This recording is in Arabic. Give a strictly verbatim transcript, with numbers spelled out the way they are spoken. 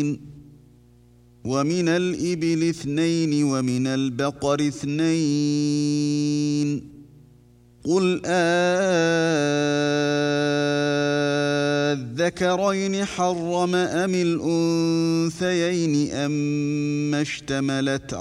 ومن الإبل اثنين ومن البقر اثنين قل أذكرين حرم أم الأنثيين أم اشتملت